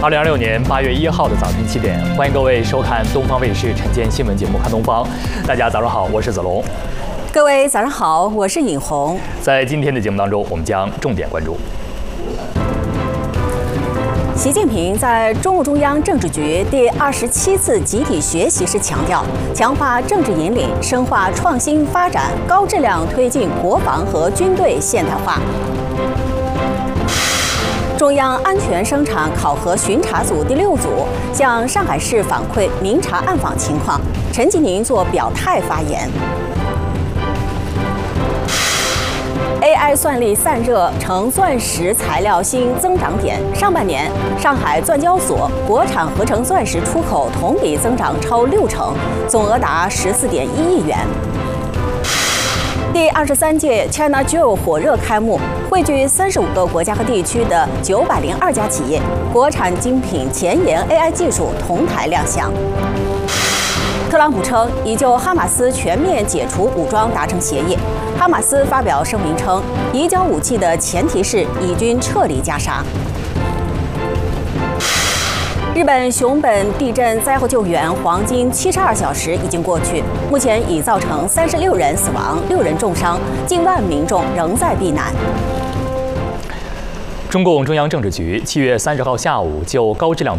2026年8月1号的早晨7点，欢迎各位收看东方卫视晨间新闻节目《看东方》。大家早上好，我是子龙。 各位早上好，我是尹红。 在今天的节目当中，我们将重点关注。 习近平在中共中央政治局第27次集体学习时强调，强化政治引领，深化创新发展，高质量推进国防和军队现代化。中央安全生产考核巡查组第6组向上海市反馈明察暗访情况，陈吉宁作表态发言。AI 算力散热成钻石材料新增长点。上半年，上海钻交所国产合成钻石出口同比增长超60%，总额达14.1亿元。第23届 China Jewel 火热开幕，汇聚35个国家和地区的902家企业，国产精品前沿 AI 技术同台亮相。特朗普称已就哈马斯全面解除武装达成协议。哈马斯发表声明称，移交武器的前提是以军撤离加沙。日本熊本地震灾后救援黄金72小时已经过去，目前已造成36人死亡，6人重伤，近万民众仍在避难。 中共中央政治局7月30号下午就高质量